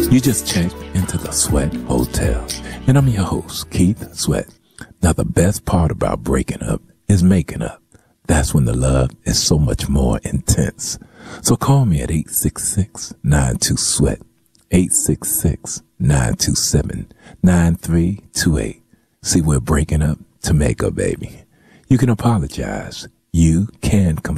You just checked into the Sweat Hotel, and I'm your host, Keith Sweat. Now, the best part about breaking up is making up. That's when the love is so much more intense. So call me at 866-92-SWEAT, 866-927-9328. See, we're breaking up to make up, baby. You can apologize. You can